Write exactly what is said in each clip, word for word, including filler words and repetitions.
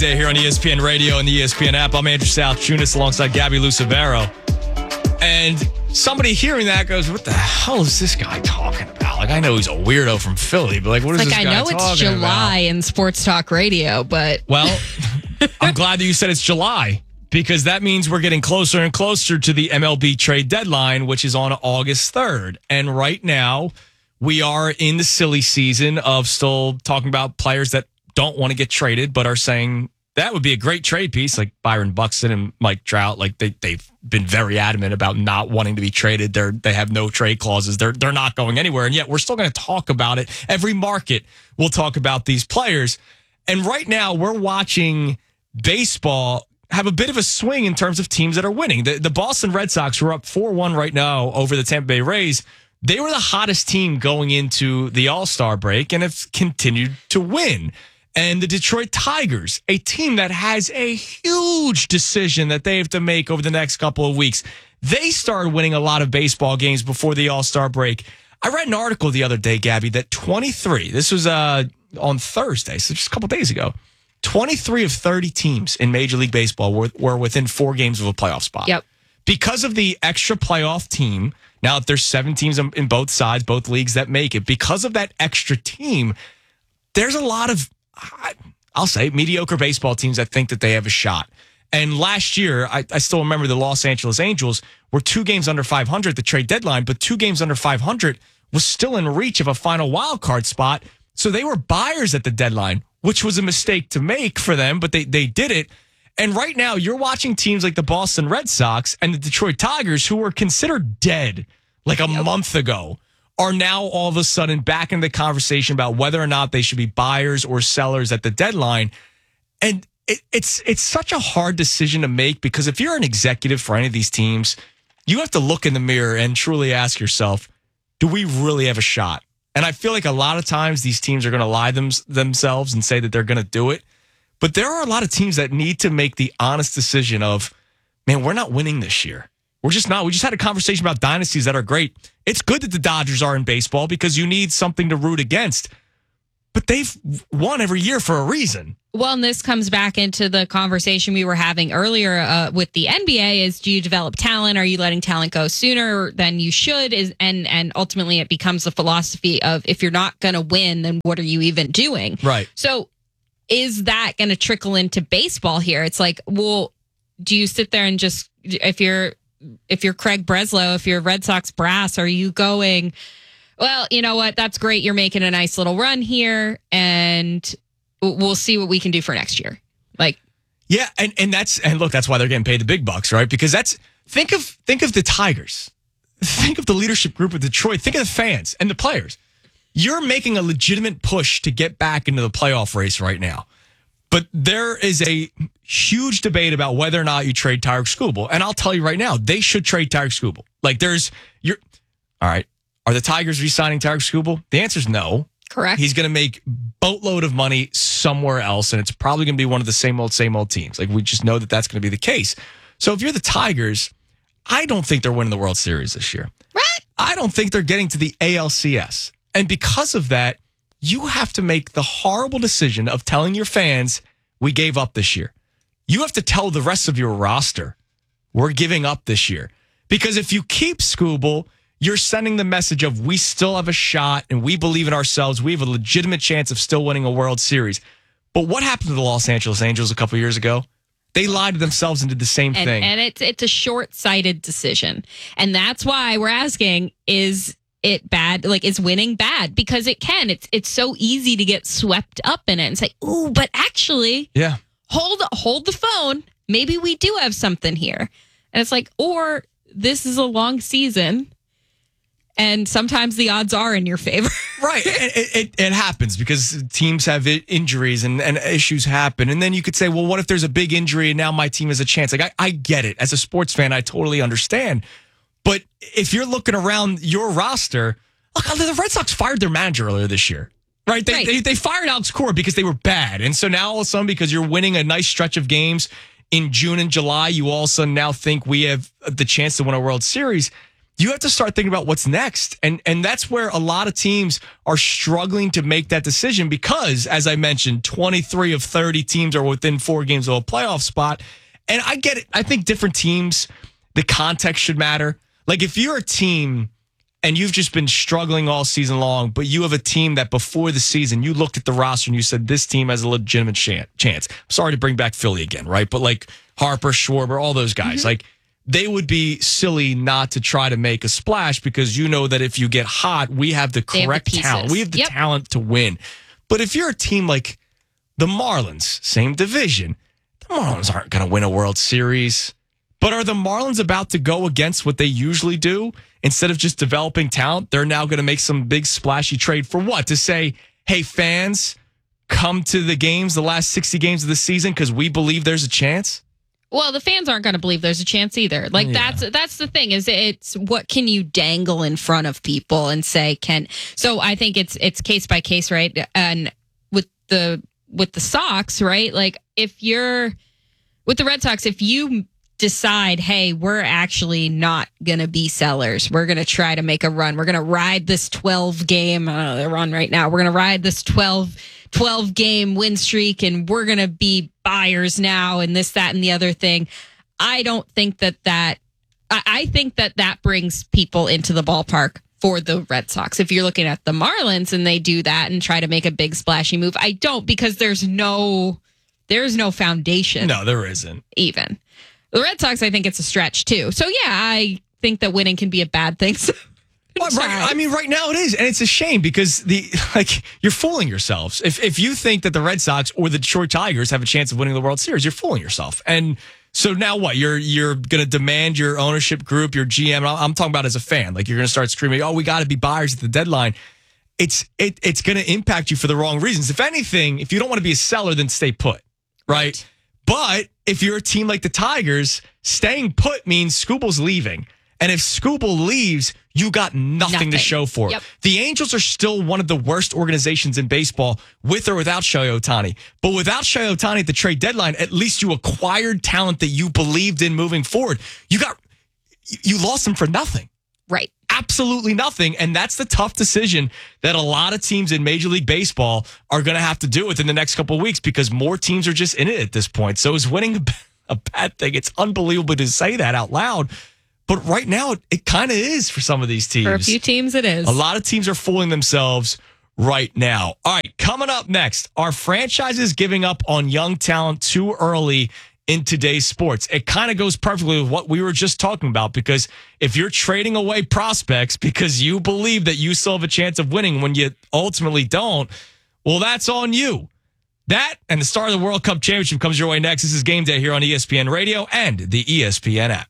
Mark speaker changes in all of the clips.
Speaker 1: Day here on E S P N Radio and the E S P N app. I'm Andrew South Tunis alongside Gabby Lucevero. And somebody hearing that goes, what the hell is this guy talking about? Like, I know he's a weirdo from Philly, but like, what is
Speaker 2: like,
Speaker 1: this guy
Speaker 2: talking about?
Speaker 1: talking
Speaker 2: I know it's July
Speaker 1: about?
Speaker 2: in sports talk radio, but...
Speaker 1: Well, I'm glad that you said it's July, because that means we're getting closer and closer to the M L B trade deadline, which is on August third. And right now, we are in the silly season of still talking about players that don't want to get traded, but are saying that would be a great trade piece, like Byron Buxton and Mike Trout. Like they, they've been very adamant about not wanting to be traded. They're, they have no trade clauses. They're, they're not going anywhere. And yet we're still going to talk about it. Every market will talk about these players. And right now we're watching baseball have a bit of a swing in terms of teams that are winning. The, the Boston Red Sox, who are up four one right now over the Tampa Bay Rays, they were the hottest team going into the All-Star break and have continued to win. And the Detroit Tigers, a team that has a huge decision that they have to make over the next couple of weeks. They started winning a lot of baseball games before the All-Star break. I read an article the other day, Gabby, that twenty-three, this was uh, on Thursday, so just a couple days ago, twenty-three of thirty teams in Major League Baseball were, were within four games of a playoff spot.
Speaker 2: Yep. Because
Speaker 1: of the extra playoff team, now if there's seven teams in both sides, both leagues that make it, because of that extra team, there's a lot of, I'll say, mediocre baseball teams that think that they have a shot. And last year, I, I still remember the Los Angeles Angels were two games under five hundred at the trade deadline, but two games under five hundred was still in reach of a final wild card spot. So they were buyers at the deadline, which was a mistake to make for them, but they, they did it. And right now, you're watching teams like the Boston Red Sox and the Detroit Tigers, who were considered dead like a yep. month ago, are now all of a sudden back in the conversation about whether or not they should be buyers or sellers at the deadline. And it, it's it's such a hard decision to make, because if you're an executive for any of these teams, you have to look in the mirror and truly ask yourself, do we really have a shot? And I feel like a lot of times these teams are going to lie them, themselves and say that they're going to do it. But there are a lot of teams that need to make the honest decision of, man, we're not winning this year. We're just not. We just had a conversation about dynasties that are great. It's good that the Dodgers are in baseball because you need something to root against. But they've won every year for a reason.
Speaker 2: Well, and this comes back into the conversation we were having earlier uh, with the N B A is, do you develop talent? Are you letting talent go sooner than you should? Is and and ultimately it becomes the philosophy of, if you're not going to win, then what are you even doing?
Speaker 1: Right.
Speaker 2: So is that going to trickle into baseball here? It's like, well, do you sit there and just, if you're if you're Craig Breslow, if you're Red Sox brass, are you going, well, you know what? That's great. You're making a nice little run here, and we'll see what we can do for next year. Like,
Speaker 1: yeah, and, and that's and look, that's why they're getting paid the big bucks, right? Because that's think of think of the Tigers, think of the leadership group of Detroit, think of the fans and the players. You're making a legitimate push to get back into the playoff race right now. But there is a huge debate about whether or not you trade Tyler Skubal. And I'll tell you right now, they should trade Tyler Skubal. Like, there's, you're, all right, are the Tigers re-signing Tyler Skubal? The answer is no.
Speaker 2: Correct.
Speaker 1: He's going to make boatload of money somewhere else, and it's probably going to be one of the same old, same old teams. Like, we just know that that's going to be the case. So if you're the Tigers, I don't think they're winning the World Series this year.
Speaker 2: Right.
Speaker 1: I don't think they're getting to the A L C S. And because of that, you have to make the horrible decision of telling your fans, we gave up this year. You have to tell the rest of your roster, we're giving up this year. Because if you keep Skubal, you're sending the message of, we still have a shot and we believe in ourselves. We have a legitimate chance of still winning a World Series. But what happened to the Los Angeles Angels a couple of years ago? They lied to themselves and did the same
Speaker 2: and,
Speaker 1: thing.
Speaker 2: And it's it's a short-sighted decision. And that's why we're asking, is it bad? Like, is winning bad? Because it can. It's it's so easy to get swept up in it and say, ooh, but actually,
Speaker 1: yeah,
Speaker 2: hold hold the phone. Maybe we do have something here. And it's like, or this is a long season, and sometimes the odds are in your favor.
Speaker 1: Right. It, it, it happens because teams have injuries and, and issues happen. And then you could say, well, what if there's a big injury and now my team has a chance? Like, I, I get it. As a sports fan, I totally understand. But if you're looking around your roster, look, the Red Sox fired their manager earlier this year, right? They,
Speaker 2: right.
Speaker 1: they they fired Alex Cora because they were bad. And so now all of a sudden, because you're winning a nice stretch of games in June and July, you all of a sudden now think we have the chance to win a World Series. you have to start thinking about what's next. And and that's where a lot of teams are struggling to make that decision because, as I mentioned, twenty-three of thirty teams are within four games of a playoff spot. And I get it. I think different teams, the context should matter. Like if you're a team and you've just been struggling all season long, but you have a team that before the season, you looked at the roster and you said, this team has a legitimate chance. I'm sorry to bring back Philly again, right? But like Harper, Schwarber, all those guys, mm-hmm. like they would be silly not to try to make a splash because you know that if you get hot, we have the correct
Speaker 2: have the
Speaker 1: talent. We have the
Speaker 2: yep.
Speaker 1: talent to win. But if you're a team like the Marlins, same division, the Marlins aren't going to win a World Series. But are the Marlins about to go against what they usually do? Instead of just developing talent, they're now going to make some big splashy trade for what? To say, hey, fans, come to the games, the last sixty games of the season, because we believe there's a chance?
Speaker 2: Well, the fans aren't going to believe there's a chance either. Like yeah. that's that's the thing is it's what can you dangle in front of people and say can. So I think it's it's case by case, right? And with the with the Sox, right? Like if you're with the Red Sox, if you decide, hey, we're actually not going to be sellers. We're going to try to make a run. We're going to ride this twelve game uh, run right now. We're going to ride this twelve, twelve game win streak and we're going to be buyers now and this, that, and the other thing. I don't think that that, I, I think that that brings people into the ballpark for the Red Sox. If you're looking at the Marlins and they do that and try to make a big splashy move, I don't because there's no, there's no foundation.
Speaker 1: No, there isn't.
Speaker 2: Even. The Red Sox, I think it's a stretch, too. So, yeah, I think that winning can be a bad thing.
Speaker 1: Well, right, I mean, right now it is. And it's a shame because the like you're fooling yourselves. If if you think that the Red Sox or the Detroit Tigers have a chance of winning the World Series, you're fooling yourself. And so now what? You're you're going to demand your ownership group, your G M. I'm talking about as a fan. Like you're going to start screaming, oh, we got to be buyers at the deadline. It's it it's going to impact you for the wrong reasons. If anything, if you don't want to be a seller, then stay put, right? right. But if you're a team like the Tigers, staying put means Skubal's leaving. And if Skubal leaves, you got nothing, nothing. to show for it. Yep. The Angels are still one of the worst organizations in baseball with or without Shohei Ohtani. But without Shohei Ohtani at the trade deadline, at least you acquired talent that you believed in moving forward. You got, you lost them for nothing.
Speaker 2: Right.
Speaker 1: Absolutely nothing. And that's the tough decision that a lot of teams in Major League Baseball are going to have to do within the next couple of weeks because more teams are just in it at this point. So is winning a bad thing? It's unbelievable to say that out loud. But right now, it, it kind of is for some of these teams.
Speaker 2: For a few teams, it is.
Speaker 1: A lot of teams are fooling themselves right now. All right, coming up next, are franchises giving up on young talent too early in today's sports? It kind of goes perfectly with what we were just talking about, because if you're trading away prospects because you believe that you still have a chance of winning when you ultimately don't, well, that's on you. That and the start of the World Cup Championship comes your way next. This is Game Day here on E S P N Radio and the E S P N app.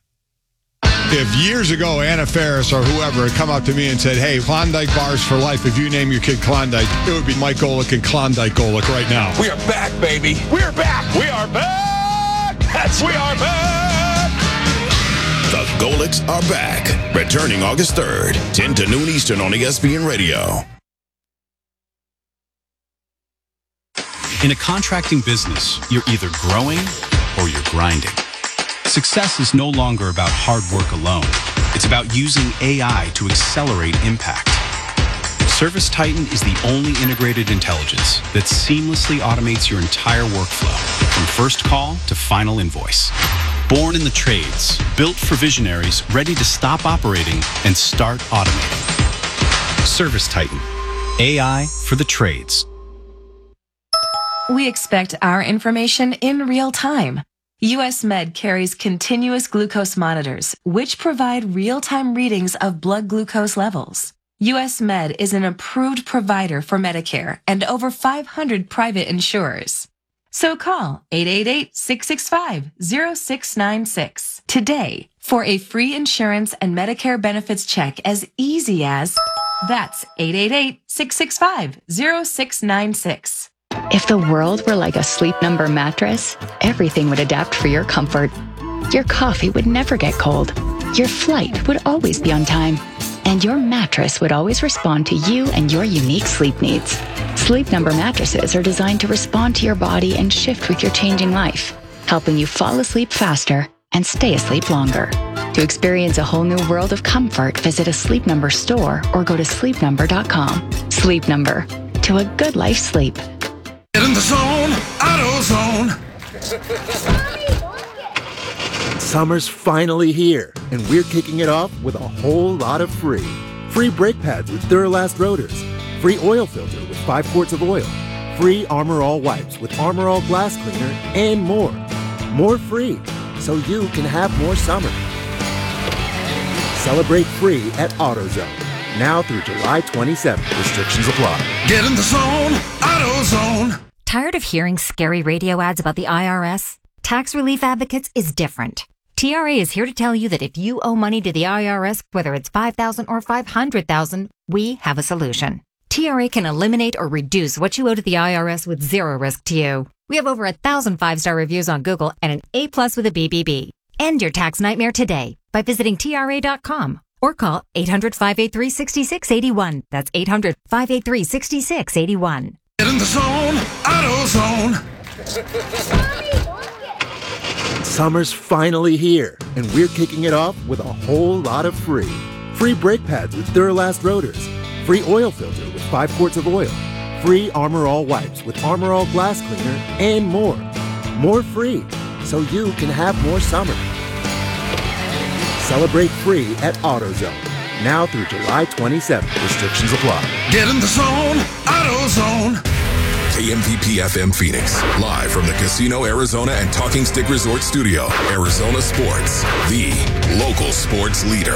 Speaker 3: If years ago Anna Faris or whoever had come up to me and said, hey, Klondike bars for life, if you name your kid Klondike, it would be Mike Golick and Klondike Golick right now.
Speaker 4: We are back, baby. We are back. We are back. That's we are back.
Speaker 5: The Golicks are back. Returning August third, ten to noon Eastern on E S P N Radio.
Speaker 6: In a contracting business, you're either growing or you're grinding. Success is no longer about hard work alone. It's about using A I to accelerate impact. ServiceTitan is the only integrated intelligence that seamlessly automates your entire workflow, from first call to final invoice. Born in the trades, built for visionaries ready to stop operating and start automating. ServiceTitan, A I for the trades.
Speaker 7: We expect our information in real time. U S Med carries continuous glucose monitors, which provide real-time readings of blood glucose levels. U S Med is an approved provider for Medicare and over five hundred private insurers. So call eight eight eight, six six five, zero six nine six today for a free insurance and Medicare benefits check as easy as that's eight eight eight, six six five, zero six nine six.
Speaker 8: If the world were like a Sleep Number mattress, everything would adapt for your comfort. Your coffee would never get cold. Your flight would always be on time. And your mattress would always respond to you and your unique sleep needs. Sleep Number mattresses are designed to respond to your body and shift with your changing life, helping you fall asleep faster and stay asleep longer. To experience a whole new world of comfort, visit a Sleep Number store or go to sleep number dot com. Sleep Number, to a good life sleep.
Speaker 9: Get in the zone, AutoZone.
Speaker 10: Summer's finally here, and we're kicking it off with a whole lot of free. Free brake pads with Duralast rotors. Free oil filter with five quarts of oil. Free Armor All wipes with Armor All glass cleaner, and more. More free, so you can have more summer. Celebrate free at AutoZone. Now through July twenty-seventh. Restrictions apply.
Speaker 9: Get in the zone, AutoZone.
Speaker 11: Tired of hearing scary radio ads about the I R S? Tax Relief Advocates is different. T R A is here to tell you that if you owe money to the I R S, whether it's five thousand dollars or five hundred thousand dollars, we have a solution. T R A can eliminate or reduce what you owe to the I R S with zero risk to you. We have over a thousand five-star reviews on Google and an A plus with a B B B. End your tax nightmare today by visiting T R A dot com or call eight hundred, five eight three, six six eight one. That's eight hundred, five eight three, six six eight one.
Speaker 9: Get in the zone, AutoZone.
Speaker 10: Summer's finally here, and we're kicking it off with a whole lot of free. Free brake pads with Duralast rotors. Free oil filter with five quarts of oil. Free Armor All wipes with Armor All glass cleaner, and more. More free, so you can have more summer. Celebrate free at AutoZone. Now through July twenty-seventh. Restrictions apply.
Speaker 9: Get in the zone, AutoZone.
Speaker 5: K M P P F M Phoenix, live from the Casino Arizona and Talking Stick Resort Studio. Arizona Sports, the local sports leader.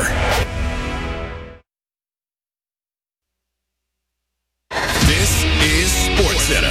Speaker 5: This is SportsCenter.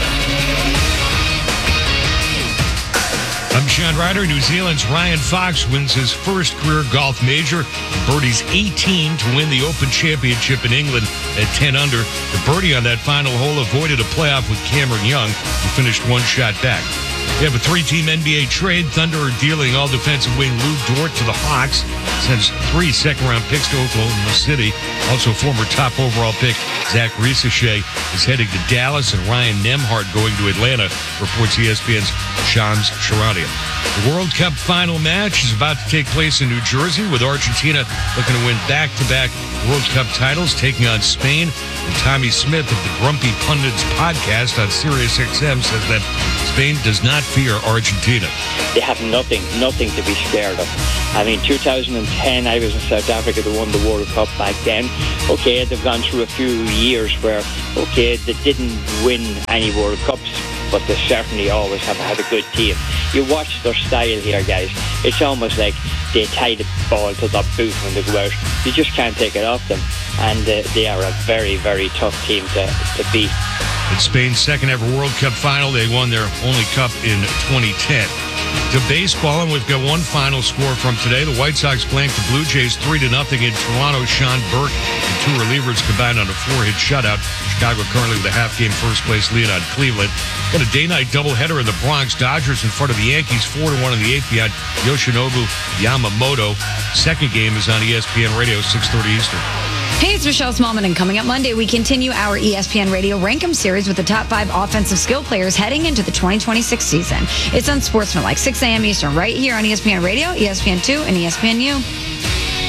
Speaker 12: I'm Sean Ryder. New Zealand's Ryan Fox wins his first career golf major. Birdie's eighteen to win the Open Championship in England at ten under. The birdie on that final hole avoided a playoff with Cameron Young, who finished one shot back. We have a three-team N B A trade. Thunder are dealing all defensive wing Lou Dort to the Hawks. Sends three second-round picks to Oklahoma City. Also, former top overall pick Zach Risache is heading to Dallas, and Ryan Nembhard going to Atlanta, reports E S P N's Shams Charania. The World Cup final match is about to take place in New Jersey, with Argentina looking to win back-to-back World Cup titles, taking on Spain. And Tommy Smith of the Grumpy Pundits podcast on Sirius X M says that Spain does not fear Argentina.
Speaker 13: They have nothing, nothing to be scared of. I mean, two thousand ten, I was in South Africa that won the World Cup back then. Okay, they've gone through a few years where, okay, they didn't win any World Cups, but they certainly always have had a good team. You watch their style here, guys. It's almost like they tie the ball to their boot when they go out. You just can't take it off them. And uh, they are a very, very tough team to, to beat.
Speaker 12: In Spain's second ever World Cup final, they won their only cup in twenty ten. To baseball, and we've got one final score from today. The White Sox blanked the Blue Jays three to nothing in Toronto. Sean Burke and two relievers combined on a four-hit shutout. Chicago currently with a half-game first-place lead on Cleveland. Got a day-night doubleheader in the Bronx. Dodgers in front of the Yankees, four to one in the eighth behind Yoshinobu Yamamoto. Second game is on E S P N Radio, six thirty Eastern.
Speaker 14: Hey, it's Michelle Smallman, and coming up Monday, we continue our E S P N Radio Rankem series with the top five offensive skill players heading into the twenty twenty-six season. It's Unsportsmanlike, six a.m. Eastern, right here on E S P N Radio, E S P N two, and E S P N U.